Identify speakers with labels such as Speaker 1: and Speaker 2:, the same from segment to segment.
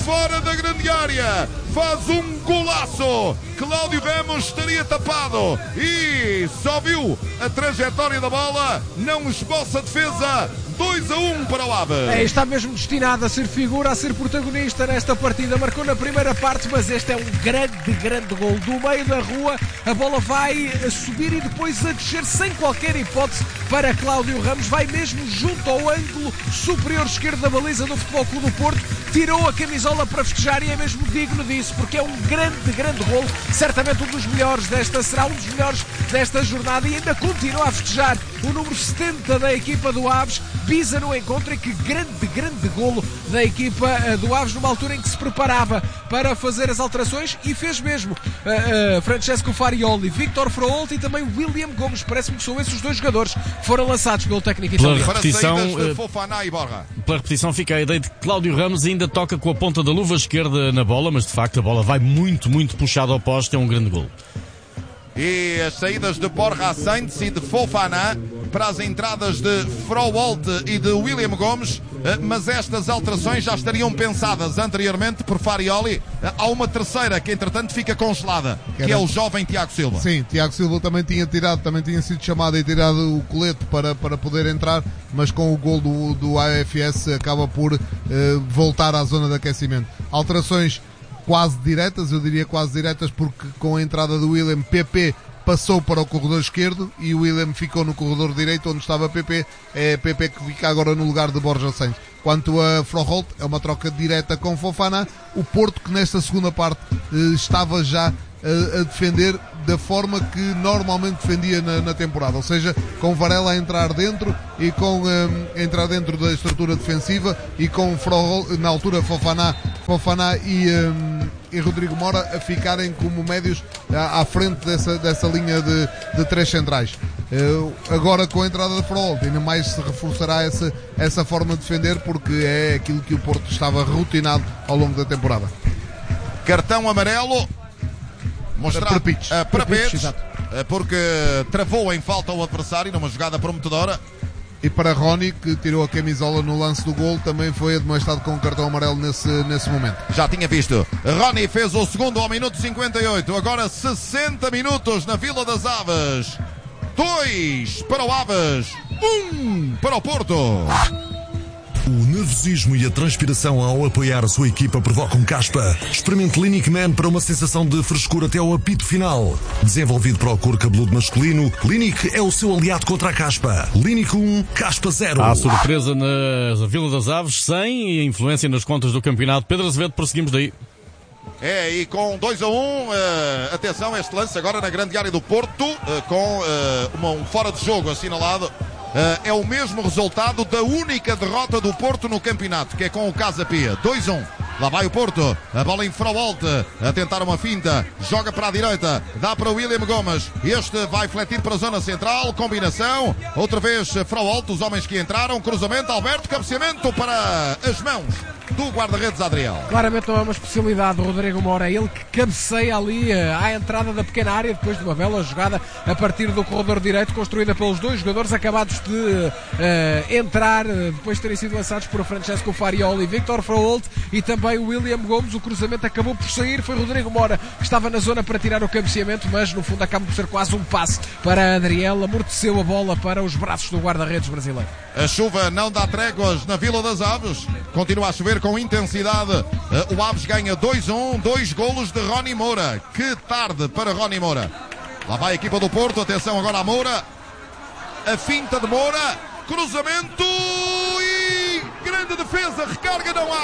Speaker 1: fora da grande área, faz um golaço. Cláudio Ramos estaria tapado e só viu a trajetória da bola, não esboça defesa. 2-1 para o Aves.
Speaker 2: Está mesmo destinado a ser figura, a ser protagonista nesta partida. Marcou na primeira parte, mas este é um grande gol. Do meio da rua, a bola vai a subir e depois a descer sem qualquer hipótese para Cláudio Ramos. Vai mesmo junto ao ângulo superior esquerdo da baliza do Futebol Clube do Porto. Tirou a camisola para festejar e é mesmo digno disso, porque é um grande gol. Certamente um dos melhores será um dos melhores desta jornada e ainda continua a festejar. O número 70 da equipa do Aves pisa no encontro e que grande golo da equipa do Aves numa altura em que se preparava para fazer as alterações e fez mesmo. Francesco Farioli, Victor Fraolt e também William Gomes. Parece-me que são esses os dois jogadores que foram lançados pelo técnico italiano.
Speaker 3: Pela repetição fica a ideia de que Cláudio Ramos ainda toca com a ponta da luva esquerda na bola, mas de facto a bola vai muito puxada ao poste, é um grande golo.
Speaker 1: E as saídas de Borja Sainz e de Fofana para as entradas de Fraolt e de William Gomes, mas estas alterações já estariam pensadas anteriormente por Farioli. Há uma terceira que entretanto fica congelada, que é o jovem Tiago Silva.
Speaker 4: Sim, Tiago Silva também tinha sido chamado e tirado o colete para poder entrar, mas com o gol do AFS acaba por voltar à zona de aquecimento. Alterações quase diretas, eu diria quase diretas, porque com a entrada do William, PP passou para o corredor esquerdo e o William ficou no corredor direito onde estava PP. É PP que fica agora no lugar de Borja Sainz. Quanto a Fraolt, é uma troca direta com Fofana. O Porto, que nesta segunda parte estava já a defender da forma que normalmente defendia na temporada, ou seja, com Varela a entrar dentro e com entrar dentro da estrutura defensiva e com Fraolt, na altura Fofana e Rodrigo Mora a ficarem como médios à frente dessa linha de três centrais. Agora com a entrada de Fraolt ainda mais se reforçará essa forma de defender, porque é aquilo que o Porto estava rotinado ao longo da temporada.
Speaker 1: Cartão amarelo mostrado para Petes, porque travou em falta o adversário numa jogada prometedora.
Speaker 4: E para Rony, que tirou a camisola no lance do gol, também foi admoestado com um cartão amarelo nesse momento.
Speaker 1: Já tinha visto. Rony fez o segundo ao minuto 58. Agora 60 minutos na Vila das Aves. 2 para o Aves, 1 para o Porto.
Speaker 5: O nervosismo e a transpiração ao apoiar a sua equipa provocam caspa. Experimente Clinic Man para uma sensação de frescura até ao apito final. Desenvolvido para o couro cabeludo masculino, Clinic é o seu aliado contra a caspa. Clinic 1, caspa 0.
Speaker 3: Há surpresa na Vila das Aves, sem influência nas contas do campeonato. Pedro Azevedo, prosseguimos daí.
Speaker 1: E com 2-1, atenção a este lance agora na grande área do Porto, com um fora de jogo assinalado. É o mesmo resultado da única derrota do Porto no campeonato, que é com o Casa Pia. 2-1. Lá vai o Porto, a bola em Fraolt, a tentar uma finta, joga para a direita, dá para o William Gomes, este vai fletir para a zona central, combinação, outra vez Fraolt, os homens que entraram, cruzamento, Alberto, cabeceamento para as mãos do guarda-redes Adriel.
Speaker 2: Claramente não é uma especialidade do Rodrigo Mora, ele que cabeceia ali à entrada da pequena área, depois de uma bela jogada a partir do corredor direito, construída pelos dois jogadores acabados de entrar, depois de terem sido lançados por Francesco Farioli, Victor Fraolt e também o William Gomes. O cruzamento acabou por sair, foi Rodrigo Mora que estava na zona para tirar o cabeceamento, mas no fundo acaba por ser quase um passe para Adriel, amorteceu a bola para os braços do guarda-redes brasileiro.
Speaker 1: A chuva não dá tréguas na Vila das Aves, continua a chover com intensidade. O Aves ganha 2-1, 2 golos de Rony Moura. Que tarde para Rony Moura. Lá vai a equipa do Porto, atenção agora a Moura, a finta de Moura, cruzamento e grande defesa, recarga não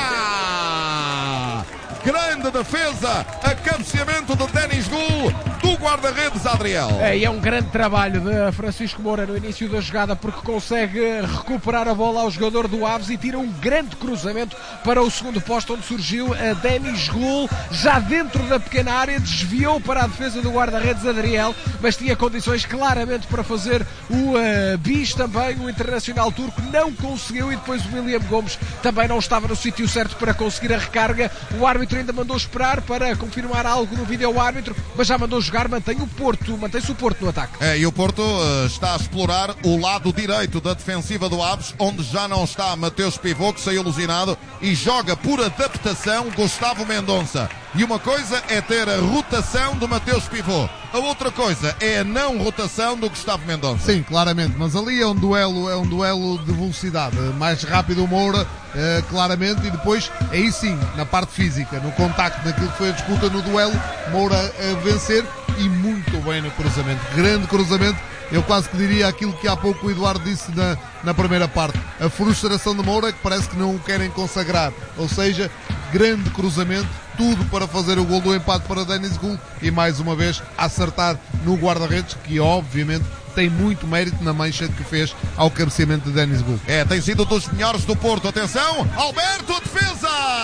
Speaker 1: há. Grande defesa, cabeceamento de Denis Gul, do guarda-redes Adriel.
Speaker 2: E é um grande trabalho de Francisco Moura no início da jogada, porque consegue recuperar a bola ao jogador do Aves e tira um grande cruzamento para o segundo posto, onde surgiu a Denis Gul, já dentro da pequena área, desviou para a defesa do guarda-redes Adriel, mas tinha condições claramente para fazer o bis também, o internacional turco não conseguiu, e depois o William Gomes também não estava no sítio certo para conseguir a recarga. O árbitro ainda mandou esperar para confirmar algo no vídeo-árbitro, mas já mandou jogar, mantém-se o Porto no ataque.
Speaker 1: E o Porto está a explorar o lado direito da defensiva do Aves, onde já não está Mateus Pivô, que saiu alucinado, e joga por adaptação Gustavo Mendonça. E uma coisa é ter a rotação do Mateus Pivô, a outra coisa é a não rotação do Gustavo Mendonça.
Speaker 4: Sim, claramente, mas ali é um duelo de velocidade, mais rápido o Moura, claramente, e depois, aí sim, na parte física, no contacto, naquilo que foi a disputa no duelo, Moura a vencer, e muito bem no cruzamento, grande cruzamento. Eu quase que diria aquilo que há pouco o Eduardo disse na primeira parte, a frustração de Moura, que parece que não o querem consagrar, ou seja, grande cruzamento, tudo para fazer o gol do empate para Denis Gul, e mais uma vez acertar no guarda-redes, que obviamente tem muito mérito na mancha que fez ao cabeceamento de Denis Gul.
Speaker 1: Tem sido dos melhores do Porto. Atenção, Alberto, a defesa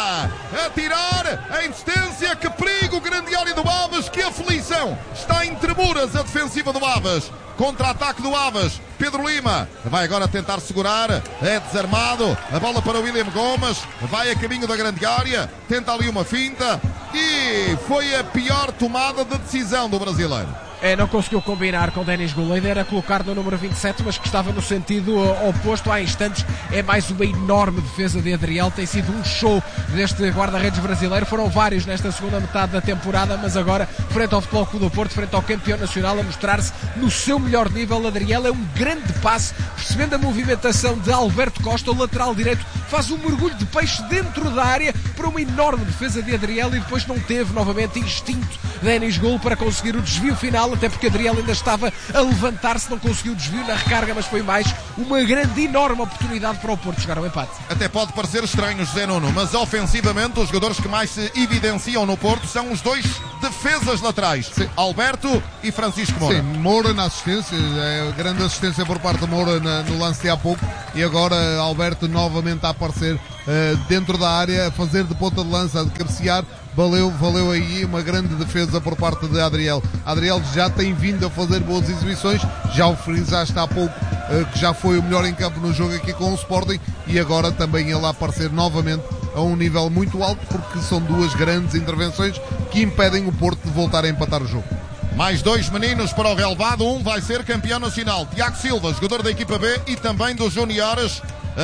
Speaker 1: a tirar a insistência, que perigo, grande área do Aves, que aflição, está em tremuras a defensiva do Aves. Contra-ataque do Aves, Pedro Lima vai agora tentar segurar, é desarmado, a bola para o William Gomes, vai a caminho da grande área, tenta ali uma finta, e foi a pior tomada de decisão do brasileiro.
Speaker 2: Não conseguiu combinar com Denis Gul. A ideia era colocar no número 27, mas que estava no sentido oposto há instantes. É mais uma enorme defesa de Adriel. Tem sido um show deste guarda-redes brasileiro. Foram vários nesta segunda metade da temporada, mas agora, frente ao Futebol Clube do Porto, frente ao campeão nacional, a mostrar-se no seu melhor nível. Adriel é um grande passe, percebendo a movimentação de Alberto Costa, o lateral direito, faz um mergulho de peixe dentro da área para uma enorme defesa de Adriel, e depois não teve novamente instinto Denis Gul para conseguir o desvio final, até porque Adriel ainda estava a levantar-se, não conseguiu o desvio na recarga, mas foi mais uma grande, enorme oportunidade para o Porto chegar ao empate.
Speaker 1: Até pode parecer estranho, José Nuno, mas ofensivamente os jogadores que mais se evidenciam no Porto são os dois defesas laterais, sim, Alberto e Francisco Moura.
Speaker 4: Sim, Moura na assistência, grande assistência por parte de Moura no lance de há pouco, e agora Alberto novamente a aparecer dentro da área, a fazer de ponta de lança, a de cabecear. Valeu aí uma grande defesa por parte de Adriel. Adriel já tem vindo a fazer boas exibições, já o frisaste há pouco, que já foi o melhor em campo no jogo aqui com o Sporting, e agora também ele a aparecer novamente a um nível muito alto, porque são duas grandes intervenções que impedem o Porto de voltar a empatar o jogo.
Speaker 1: Mais dois meninos para o relevado, um vai ser campeão nacional, Tiago Silva, jogador da equipa B e também dos juniores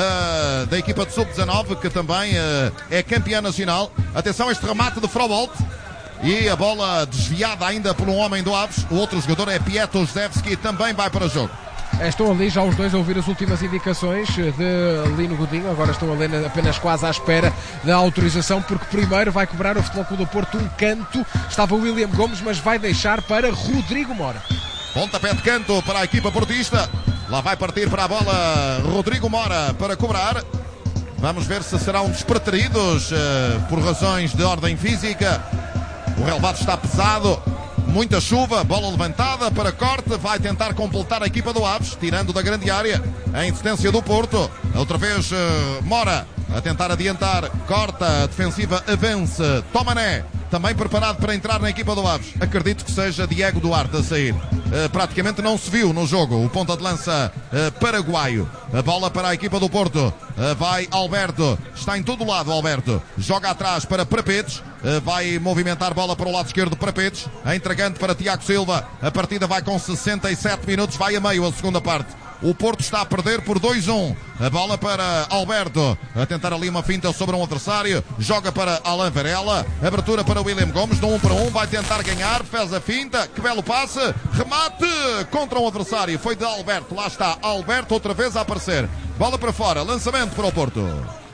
Speaker 1: da equipa de sub-19, que também é campeã nacional. Atenção a este remate de Frobolt, e a bola desviada ainda por um homem do Aves. O outro jogador é Pieto Josefski, também vai para o jogo.
Speaker 2: Estão ali já os dois a ouvir as últimas indicações de Lino Godinho. Agora estão ali apenas quase à espera da autorização, porque primeiro vai cobrar o Futebol Clube do Porto um canto. Estava o William Gomes, mas vai deixar para Rodrigo Mora.
Speaker 1: Pontapé de canto para a equipa portista. Lá vai partir para a bola Rodrigo Mora para cobrar. Vamos ver se serão despreteridos por razões de ordem física. O relevado está pesado, muita chuva, bola levantada para corte, vai tentar completar a equipa do Aves, tirando da grande área a insistência do Porto. Outra vez Mora a tentar adiantar, corta, a defensiva avança, Tomané também preparado para entrar na equipa do Aves. Acredito que seja Diego Duarte a sair. Praticamente não se viu no jogo o ponta de lança paraguaio. A bola para a equipa do Porto. Vai Alberto, está em todo lado Alberto, joga atrás para Prapetes, vai movimentar bola para o lado esquerdo Prapetes, entregando para Tiago Silva. A partida vai com 67 minutos, vai a meio a segunda parte. O Porto está a perder por 2-1. A bola para Alberto, a tentar ali uma finta sobre um adversário, joga para Alain Varela, abertura para William Gomes, no 1 para 1, vai tentar ganhar, fez a finta, que belo passe, remate contra um adversário, foi de Alberto, lá está Alberto outra vez a aparecer, bola para fora, lançamento para o Porto.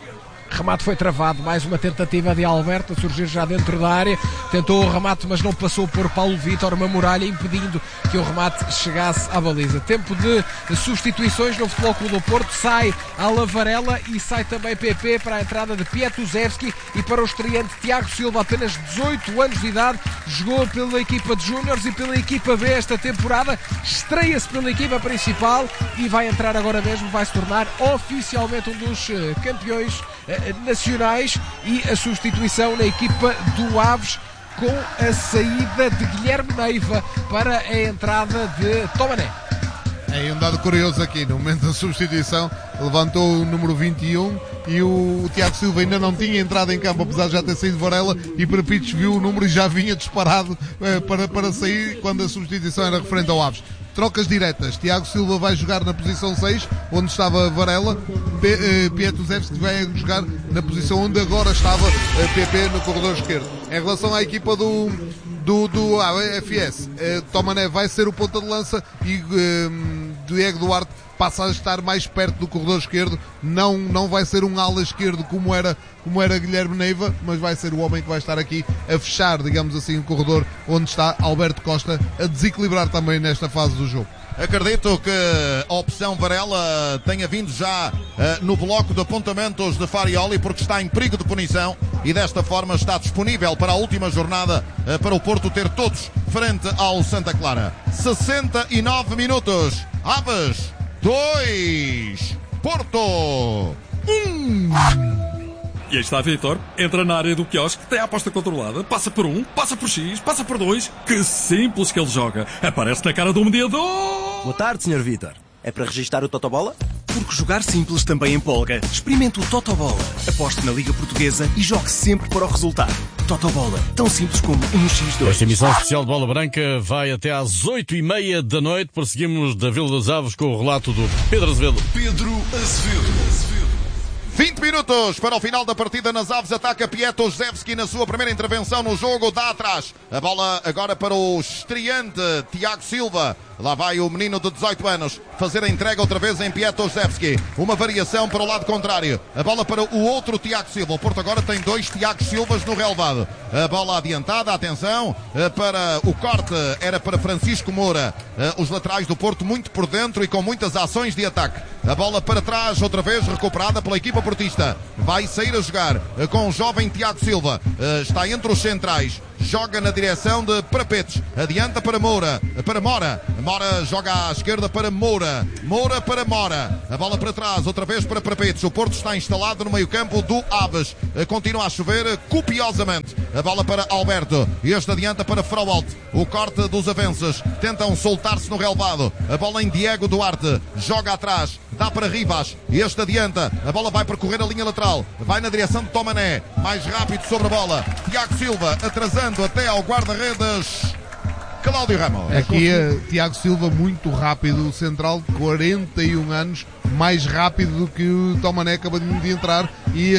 Speaker 2: Remate foi travado, mais uma tentativa de Alberto a surgir já dentro da área, tentou o remate mas não passou por Paulo Vítor, uma muralha impedindo que o remate chegasse à baliza. Tempo de substituições no Futebol Clube do Porto, sai Alain Varela e sai também PP para a entrada de Pietuzewski e para o estreante Tiago Silva, apenas 18 anos de idade, jogou pela equipa de Júniores e pela equipa B esta temporada, estreia-se pela equipa principal e vai entrar agora mesmo, vai se tornar oficialmente um dos campeões nacionais. E a substituição na equipa do Aves com a saída de Guilherme Neiva para a entrada de Tomané.
Speaker 4: É um dado curioso aqui, no momento da substituição, levantou o número 21 e o Tiago Silva ainda não tinha entrado em campo, apesar de já ter saído Varela, e Prepitos viu o número e já vinha disparado para sair quando a substituição era referente ao Aves. Trocas diretas, Tiago Silva vai jogar na posição 6, onde estava Varela, Pietuzewski vai jogar na posição onde agora estava PP no corredor esquerdo. Em relação à equipa do AFS, Tomané vai ser o ponta de lança e Diego Duarte passa a estar mais perto do corredor esquerdo. Não vai ser um ala esquerdo como era Guilherme Neiva, mas vai ser o homem que vai estar aqui a fechar, digamos assim, o corredor onde está Alberto Costa, a desequilibrar também nesta fase do jogo.
Speaker 1: Acredito que a opção Varela tenha vindo já no bloco de apontamentos de Farioli, porque está em perigo de punição e desta forma está disponível para a última jornada, para o Porto ter todos frente ao Santa Clara. 69 minutos. Aves 2, Porto 1.
Speaker 6: E aí está Vitor, entra na área do quiosque, tem a aposta controlada, passa por 1, passa por X, passa por 2. Que simples que ele joga. Aparece na cara do mediador.
Speaker 7: Boa tarde, Sr. Vitor. É para registar o Totobola?
Speaker 8: Porque jogar simples também empolga. Experimente o Totobola. Aposte na Liga Portuguesa e jogue sempre para o resultado. Totobola, tão simples como um X2.
Speaker 3: Esta emissão especial de Bola Branca vai até às 8h30 da noite. Prosseguimos da Vila das Aves com o relato do Pedro Azevedo.
Speaker 1: 20 minutos para o final da partida nas Aves. Ataca Pietuzewski na sua primeira intervenção no jogo. Dá atrás. A bola agora para o estreante Tiago Silva. Lá vai o menino de 18 anos fazer a entrega outra vez em Pietuzewski. Uma variação para o lado contrário. A bola para o outro Tiago Silva. O Porto agora tem 2 Tiago Silvas no relevado. A bola adiantada, atenção, para o corte era para Francisco Moura. Os laterais do Porto muito por dentro e com muitas ações de ataque. A bola para trás, outra vez recuperada pela equipa portista. Vai sair a jogar com o jovem Tiago Silva. Está entre os centrais. Joga na direção de Prapetes. Adianta para Moura. Para Mora. Mora joga à esquerda para Moura. Moura para Mora. A bola para trás, outra vez para Prapetes. O Porto está instalado no meio-campo do Aves. Continua a chover copiosamente. A bola para Alberto. Este adianta para Fraualt. O corte dos avanços. Tentam soltar-se no relevado. A bola em Diego Duarte. Joga atrás. Dá para Rivas. Este adianta. A bola vai percorrer a linha lateral. Vai na direção de Tomané. Mais rápido sobre a bola. Tiago Silva atrasando até ao guarda-redes Cláudio Ramos.
Speaker 4: Aqui Tiago Silva muito rápido, o central, 41 anos, mais rápido do que o Tomané acaba de entrar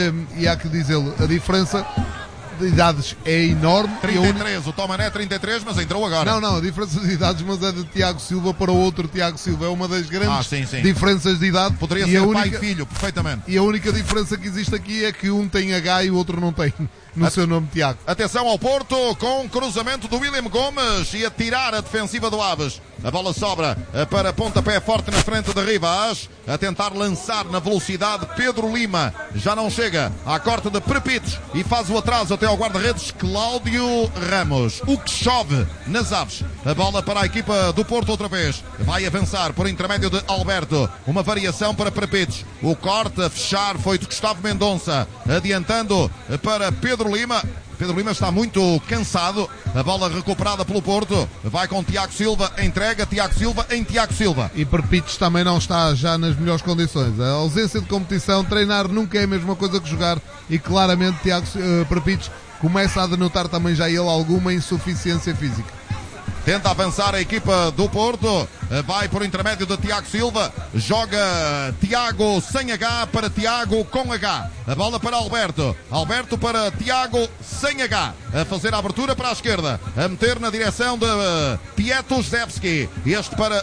Speaker 4: e há que dizê-lo, a diferença de idades é enorme.
Speaker 1: 33, o Tomané 33, mas entrou agora.
Speaker 4: Não, a diferença de idades, mas é de Tiago Silva para o outro Tiago Silva, é uma das grandes diferenças de idade.
Speaker 1: Poderia ser pai e filho, perfeitamente.
Speaker 4: E a única diferença que existe aqui é que um tem H e o outro não tem no seu nome, Tiago.
Speaker 1: Atenção ao Porto, com cruzamento do William Gomes e a tirar a defensiva do Aves. A bola sobra para pontapé forte na frente de Rivas, a tentar lançar na velocidade Pedro Lima. Já não chega à corte de Prepitos e faz o atraso até ao guarda-redes Cláudio Ramos. O que chove nas Aves. A bola para a equipa do Porto outra vez. Vai avançar por intermédio de Alberto. Uma variação para Prepitos. O corte a fechar foi de Gustavo Mendonça. Adiantando para Pedro Lima. Pedro Lima está muito cansado. A bola recuperada pelo Porto. Vai com Tiago Silva. Entrega Tiago Silva em Tiago Silva.
Speaker 4: E Perpitos também não está já nas melhores condições. A ausência de competição, treinar nunca é a mesma coisa que jogar. E claramente Tiago Perpitos começa a denotar também já ele alguma insuficiência física.
Speaker 1: Tenta avançar a equipa do Porto. Vai por intermédio de Tiago Silva. Joga Tiago sem H para Tiago com H. A bola para Alberto. Alberto para Tiago sem H. A fazer a abertura para a esquerda. A meter na direção de Pietuzewski. Este para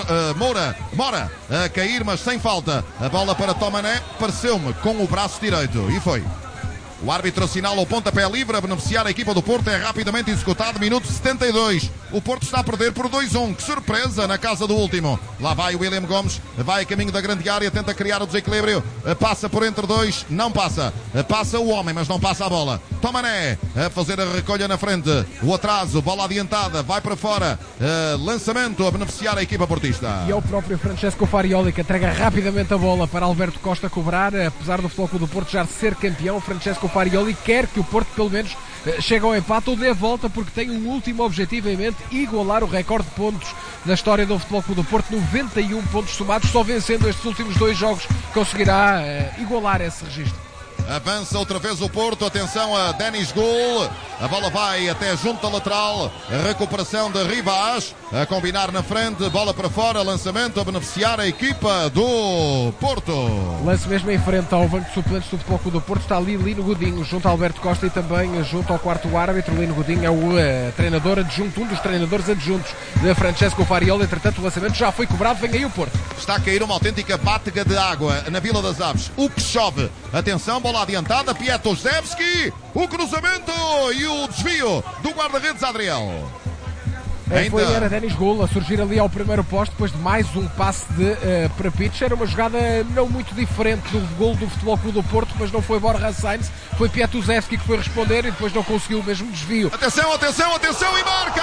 Speaker 1: Mora. A cair, mas sem falta. A bola para Tomané. Pareceu-me com o braço direito. E foi. O árbitro assinala o pontapé livre a beneficiar a equipa do Porto. É rapidamente executado, minuto 72. O Porto está a perder por 2-1. Que surpresa na casa do último. Lá vai o William Gomes, vai a caminho da grande área, tenta criar o desequilíbrio. Passa por entre dois, não passa. Passa o homem, mas não passa a bola. Tomané a fazer a recolha na frente. O atraso, bola adiantada, vai para fora. Lançamento a beneficiar a equipa portista.
Speaker 2: E é o próprio Francesco Farioli que entrega rapidamente a bola para Alberto Costa cobrar. Apesar do Futebol Clube do Porto já ser campeão, Francesco Farioli quer que o Porto pelo menos chegue ao empate ou dê volta, porque tem um último objetivo em mente: igualar o recorde de pontos da história do Futebol Clube do Porto, 91 pontos somados. Só vencendo estes últimos 2 jogos conseguirá igualar esse registro.
Speaker 1: Avança outra vez o Porto, atenção a Denis Gul, a bola vai até junto da lateral, a recuperação de Rivas, a combinar na frente, bola para fora, lançamento a beneficiar a equipa do Porto.
Speaker 2: Lance mesmo em frente ao banco de suplentes do Futebol Clube do Porto, está ali Lino Godinho, junto a Alberto Costa e também junto ao quarto árbitro. Lino Godinho é o treinador adjunto, um dos treinadores adjuntos de Francesco Farioli. Entretanto, o lançamento já foi cobrado, vem aí o Porto.
Speaker 1: Está a cair uma autêntica bátega de água na Vila das Aves, o que chove. Atenção, bola adiantada, Pietosevski, o cruzamento e o desvio do guarda-redes Adriel.
Speaker 2: Era Denis Gul a surgir ali ao primeiro posto, depois de mais um passe de Prapic. Era uma jogada não muito diferente do gol do Futebol Clube do Porto, mas não foi Borja Sainz, foi Pietosevski que foi responder e depois não conseguiu o mesmo desvio.
Speaker 1: Atenção, atenção, atenção e marca!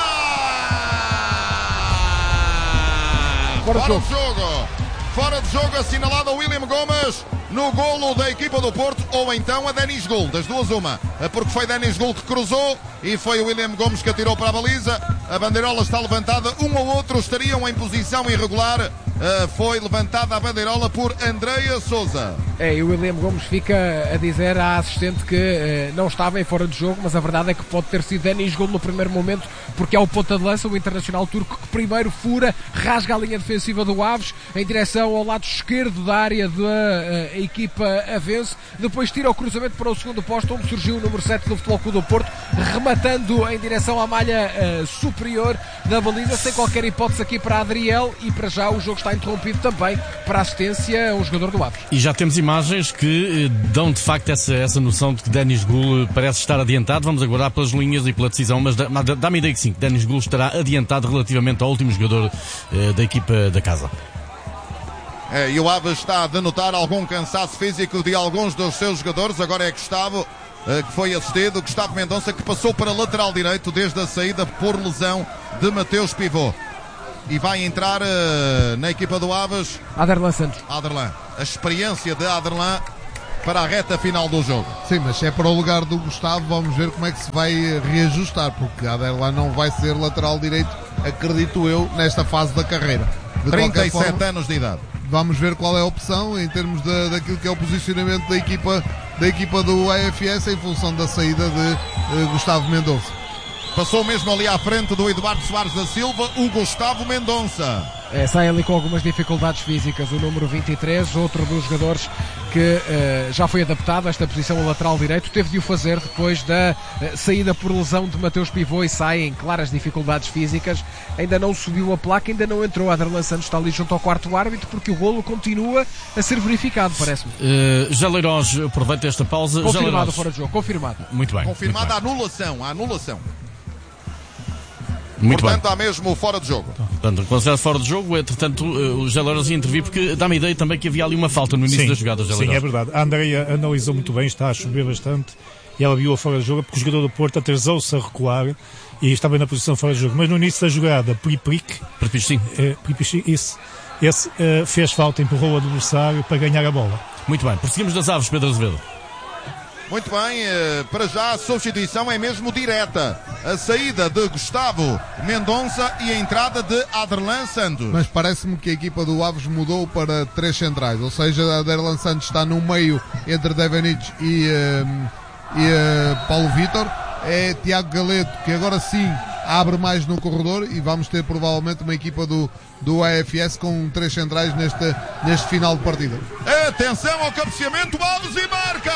Speaker 1: Fora de jogo. Fora de jogo, assinalado a William Gomes no golo da equipa do Porto, ou então a Denis Gul, das duas uma, porque foi Denis Gul que cruzou e foi o William Gomes que atirou para a baliza. A bandeirola está levantada, um ou outro estariam em posição irregular. Foi levantada a bandeirola por Andreia Sousa.
Speaker 2: E o William Gomes fica a dizer à assistente que não estava em fora de jogo, mas a verdade é que pode ter sido Denis Gul no primeiro momento, porque é o ponta de lança, o internacional turco, que primeiro fura, rasga a linha defensiva do Aves em direção ao lado esquerdo da área da equipa avense, depois tira o cruzamento para o segundo posto, onde surgiu o número 7 do Futebol Clube do Porto, rematando em direção à malha superior da baliza, sem qualquer hipótese aqui para Adriel, e para já o jogo está interrompido também para assistência a um jogador do Aves.
Speaker 3: E já temos imagens que dão de facto essa noção de que Denis Gul parece estar adiantado. Vamos aguardar pelas linhas e pela decisão, mas dá-me a ideia que sim, que Denis Gul estará adiantado relativamente ao último jogador da equipa da casa.
Speaker 1: E o Aves está a denotar algum cansaço físico de alguns dos seus jogadores. Agora é Gustavo que foi assistido, Gustavo Mendonça, que passou para lateral direito desde a saída por lesão de Mateus Pivot. E vai entrar na equipa do Aves
Speaker 2: Aderlan Santos.
Speaker 1: Aderlan, a experiência de Aderlan para a reta final do jogo.
Speaker 4: Sim, mas se é para o lugar do Gustavo, vamos ver como é que se vai reajustar, porque Aderlan não vai ser lateral direito, acredito eu, nesta fase da carreira. De
Speaker 1: 37 anos de idade.
Speaker 4: Vamos ver qual é a opção em termos daquilo que é o posicionamento da equipa do AFS em função da saída de Gustavo Mendonça.
Speaker 1: Passou mesmo ali à frente do Eduardo Soares da Silva, o Gustavo Mendonça.
Speaker 2: Sai ali com algumas dificuldades físicas o número 23, outro dos jogadores que já foi adaptado a esta posição a lateral direito, teve de o fazer depois da saída por lesão de Mateus Pivot e sai em claras dificuldades físicas. Ainda não subiu a placa, ainda não entrou. Aderlan Santos está ali junto ao quarto árbitro, porque o golo continua a ser verificado, parece-me.
Speaker 3: Jaleiroz, aproveita esta pausa.
Speaker 2: Confirmado fora de jogo, confirmado.
Speaker 3: Muito bem.
Speaker 1: Confirmada a anulação.
Speaker 3: Muito
Speaker 1: Portanto,
Speaker 3: bem.
Speaker 1: há mesmo fora de jogo.
Speaker 3: Portanto, considerado fora de jogo, entretanto, o Jaleiroz ia intervir, porque dá-me a ideia também que havia ali uma falta no início da jogada.
Speaker 9: Sim, é verdade. A Andreia analisou muito bem, está a chover bastante, e ela viu a fora de jogo, porque o jogador do Porto atrasou-se a recuar e estava na posição fora de jogo. Mas no início da jogada, Pripic, esse fez falta, empurrou o adversário para ganhar a bola.
Speaker 3: Muito bem, prosseguimos das Aves, Pedro Azevedo.
Speaker 1: Muito bem, para já a substituição é mesmo direta. A saída de Gustavo Mendonça e a entrada de Aderlan Santos.
Speaker 4: Mas parece-me que a equipa do Aves mudou para 3 centrais, ou seja, Aderlan Santos está no meio entre Devenic e Paulo Vítor. É Tiago Galeto que agora sim abre mais no corredor, e vamos ter provavelmente uma equipa do AFS com 3 centrais neste final de partida.
Speaker 1: Atenção ao cabeceamento, Aves e marca!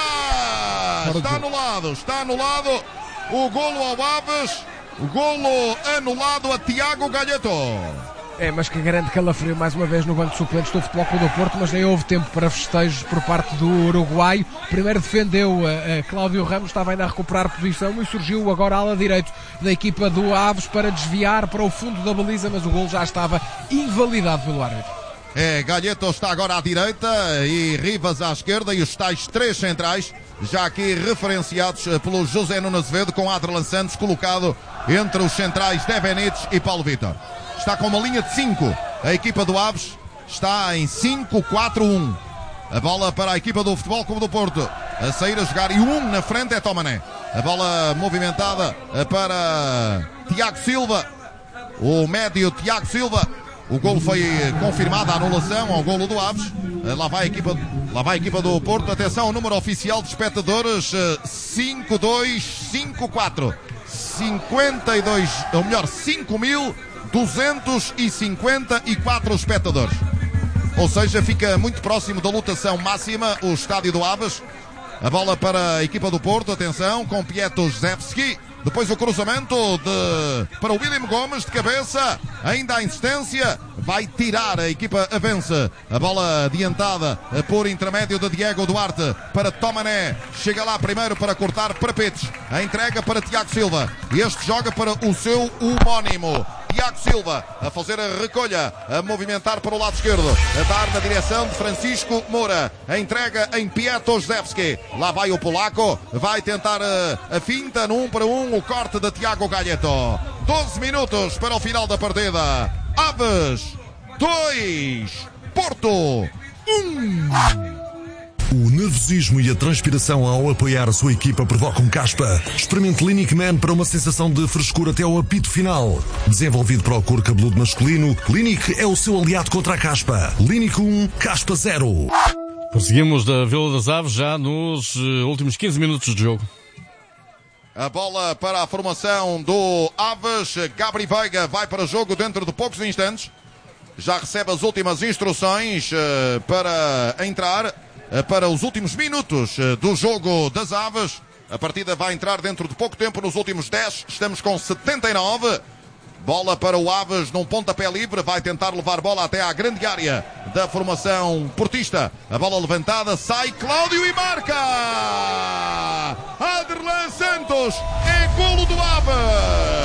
Speaker 1: Está anulado o golo ao Aves, o golo anulado a Tiago Galheto.
Speaker 2: Mas que grande calafrio mais uma vez no banco de suplentes do Futebol Clube do Porto, mas nem houve tempo para festejos por parte do uruguaio. Primeiro defendeu Cláudio Ramos, estava ainda a recuperar posição, e surgiu agora a ala direito da equipa do Aves para desviar para o fundo da baliza, mas o golo já estava invalidado pelo árbitro.
Speaker 1: Galheto está agora à direita e Rivas à esquerda, e os tais 3 centrais já aqui referenciados pelo José Nuno Azevedo, com Aderlan Santos colocado entre os centrais Devenic e Paulo Vítor. Está com uma linha de 5. A equipa do Aves está em 5-4-1. A bola para a equipa do Futebol Clube do Porto. a sair a jogar e na frente é Tomané. A bola movimentada para Tiago Silva, o médio Tiago Silva. O golo foi confirmado, a anulação ao golo do Aves. Lá vai a equipa do Porto. Atenção, o número oficial de espectadores 5254. 52, ou melhor, 5.254 espectadores. Ou seja, fica muito próximo da lotação máxima o estádio do Aves. A bola para a equipa do Porto, atenção, com Pietosevski. Depois o cruzamento para o William Gomes de cabeça. Ainda a insistência. Vai tirar a equipa avança. A bola adiantada por intermédio de Diego Duarte para Tomané. Chega lá primeiro para cortar para Petes. A entrega para Tiago Silva. Este joga para o seu homónimo. Tiago Silva a fazer a recolha, a movimentar para o lado esquerdo, a dar na direção de Francisco Moura. A entrega em Pietosevski. Lá vai o polaco, vai tentar a finta no 1 para 1, o corte de Tiago Galheto. 12 minutos para o final da partida. Aves 2, Porto 1.
Speaker 5: O nervosismo e a transpiração ao apoiar a sua equipa provocam caspa. Experimente Clinic Man para uma sensação de frescura até ao apito final. Desenvolvido para o couro cabeludo masculino, Clinic é o seu aliado contra a caspa. Clinic 1, caspa 0.
Speaker 3: Prosseguimos da Vila das Aves já nos últimos 15 minutos de jogo.
Speaker 1: A bola para a formação do Aves. Gabri Veiga vai para o jogo dentro de poucos instantes. Já recebe as últimas instruções para entrar para os últimos minutos do jogo das Aves. A partida vai entrar dentro de pouco tempo, nos últimos 10. Estamos com 79. Bola para o Aves num pontapé livre. Vai tentar levar bola até à grande área da formação portista. A bola levantada, sai Cláudio e marca! Aderlan Santos, é golo do Aves!